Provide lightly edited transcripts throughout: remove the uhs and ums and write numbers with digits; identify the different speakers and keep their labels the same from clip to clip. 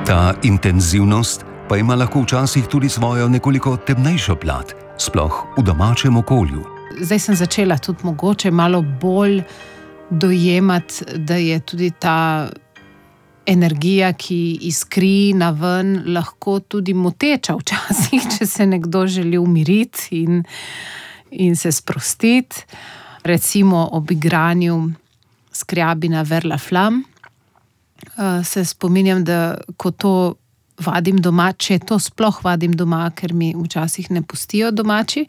Speaker 1: Ta intenzivnost pa ima lahko včasih tudi svojo nekoliko temnejšo plat, sploh v domačem okolju.
Speaker 2: Zdaj sem začela tudi mogoče malo bolj dojemati, da je tudi ta energija, ki iskri naven, lahko tudi moteča včasih, če se nekdo želi umiriti in se sprostiti. Recimo ob igranju Skriabina Vers la flamme. Se spominjam, da ko to vadim doma, če to sploh vadim doma, ker mi včasih ne pustijo domači,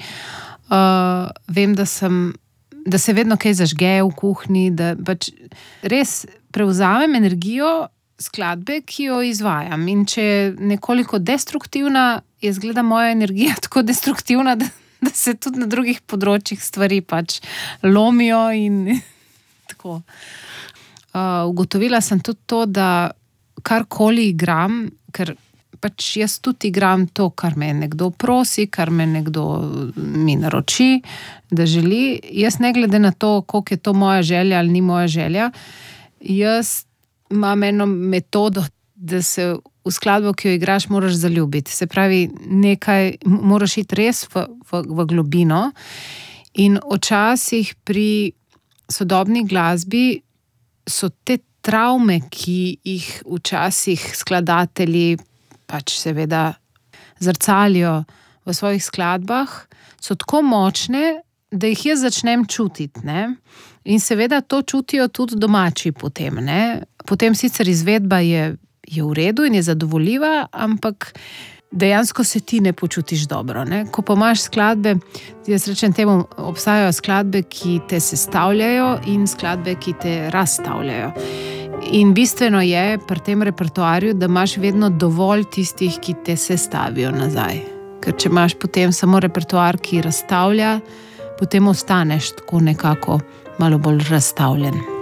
Speaker 2: vem, da se vedno kaj zažge v kuhinji, da pač res prevzamem energijo skladbe, ki jo izvajam. In če je nekoliko destruktivna, je zgleda moja energija tako destruktivna, da se tudi na drugih področjih stvari pač lomijo in tako. Ugotovila sem tudi to, da karkoli igram, ker pač jaz tudi igram to, kar me nekdo prosi, kar me nekdo mi naroči, da želi. Jaz ne glede na to, koliko je to moja želja ali ni moja želja, jaz imam eno metodo, da se v skladbo, ki jo igraš, moraš zaljubiti. Se pravi, nekaj moraš iti res v globino. In včasih pri sodobni glasbi so te travme, ki jih včasih skladatelji pač seveda zrcalijo v svojih skladbah, so tako močne, da jih jaz začnem čutiti, ne? In seveda to čutijo tudi domači potem, ne? Potem sicer izvedba je v redu in je zadovoljiva, ampak dejansko se ti ne počutiš dobro, ne? Ko pa imaš skladbe, jaz rečem temu, obstajajo skladbe, ki te sestavljajo in skladbe, ki te razstavljajo. In bistveno je pri tem repertoarju, da imaš vedno dovolj tistih, ki te sestavijo nazaj. Ker če imaš potem samo repertoar, ki razstavlja, potem ostaneš tako nekako malo bolj razstavljen.